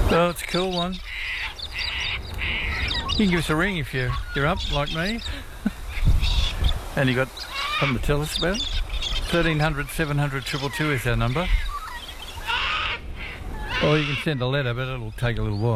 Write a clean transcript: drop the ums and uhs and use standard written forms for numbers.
Well, it's a cool one. You can give us a ring if you're up like me. And you got something to tell us about? 1300 700 222 is our number. Or you can send a letter, but it'll take a little while.